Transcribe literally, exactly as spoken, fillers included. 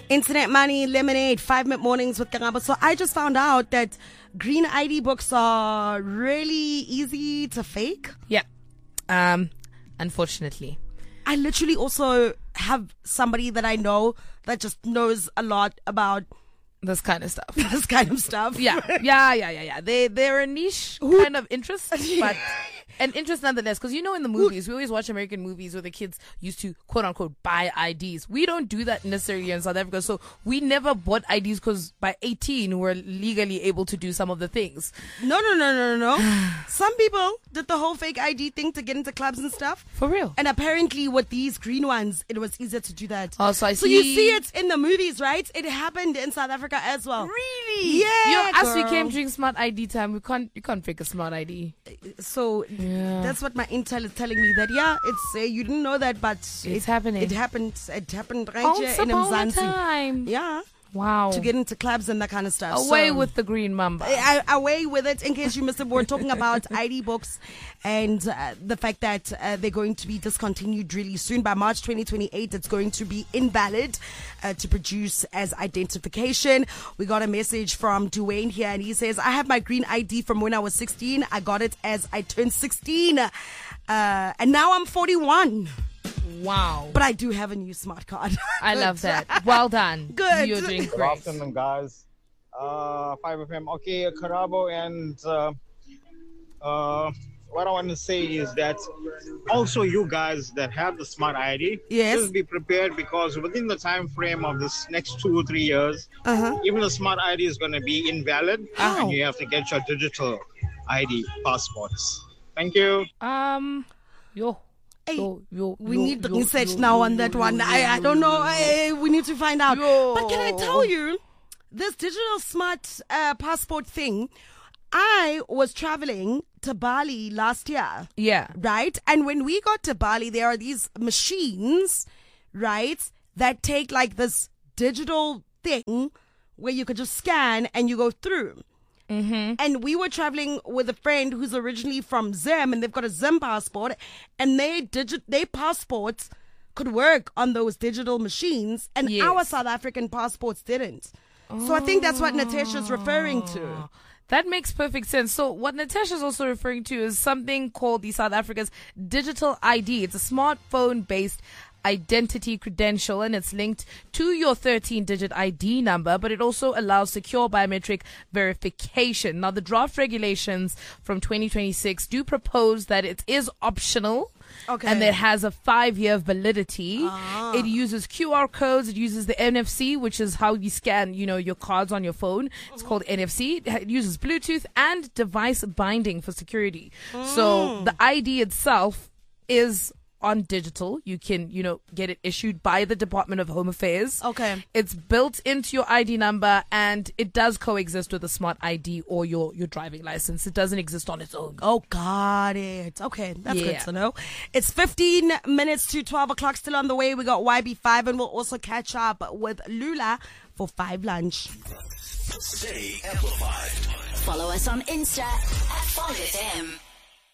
Internet Money, Lemonade, Five Minute Mornings with Kangabo. So I just found out that green I D books are really easy to fake. Yeah. Um, unfortunately. I literally also have somebody that I know that just knows a lot about this kind of stuff. this kind of stuff. Yeah, yeah, yeah, yeah, yeah. They they're a niche kind of interest, but an interest nonetheless. Because you know, in the movies, we always watch American movies where the kids used to quote unquote buy I Ds. We don't do that necessarily in South Africa, so we never bought I Ds because by eighteen we're legally able to do some of the things. No, no, no, no, no, no. Some people did the whole fake I D thing to get into clubs and stuff. For real. And apparently, with these green ones, it was easier to do that. Oh, so I so see. you see it in the movies, right? It happened in South Africa as well. Really? Yeah. You know, as girl. we came during smart I D time, we can't you can't fake a smart I D. So Yeah. that's what my intel is telling me, that yeah, it's uh, you didn't know that, but It's it, happening. It happened. It happened right Once here in upon a Mzansi. time. Yeah, Wow. to get into clubs and that kind of stuff. Away So, with the green mamba. I, I- away with it. In case you missed it, we're talking about I D books and uh, the fact that uh, they're going to be discontinued really soon. By March twenty twenty-eight, it's going to be invalid uh, to produce as identification. We got a message from Dwayne here, and he says, I have my green I D from when I was sixteen. I got it as I turned sixteen. Uh, and now I'm forty-one. Wow. But I do have a new smart card. I love that. Well done. Good. You're doing Good great. afternoon, guys. Uh, five F M. Okay, Karabo, and uh, uh, what I want to say is that also you guys that have the smart I D, Yes. just be prepared, because within the time frame of this next two or three years, Uh-huh. even the smart I D is going to be invalid, How? and you have to get your digital I D passports. Thank you. Um, yo. Hey, yo, yo, we yo, need the yo, research yo, now yo, on yo, that yo, one. yo, I, I yo, don't yo, know. yo. Eh, we need to find out. Yo. But can I tell you, this digital smart uh, passport thing, I was traveling to Bali last year. Yeah. Right? And when we got to Bali, there are these machines, right, that take like this digital thing where you could just scan and you go through. Mm-hmm. And we were traveling with a friend who's originally from Zim, and they've got a Zim passport, and their digit, their passports could work on those digital machines, and Yes. our South African passports didn't. So I think that's what Natasha's referring to. That makes perfect sense. So what Natasha's also referring to is something called the South Africa's Digital I D. It's a smartphone-based identity credential, and it's linked to your thirteen digit I D number, but it also allows secure biometric verification. Now, the draft regulations from twenty twenty-six do propose that it is optional. Okay. And it has a five-year validity. Ah. It uses Q R codes. It uses the N F C, which is how you scan, you know, your cards on your phone. It's called N F C. It uses Bluetooth and device binding for security. So the I D itself is on digital. You can, you know, get it issued by the Department of Home Affairs. Okay. It's built into your I D number, and it does coexist with a smart I D or your, your driving license. It doesn't exist on its own. Oh, got it. Okay, that's good Yeah. to know. It's fifteen minutes to twelve o'clock, still on the way. We got Y B five, and we'll also catch up with Lula for five lunch. Stay amplified. Follow us on Insta at five F M.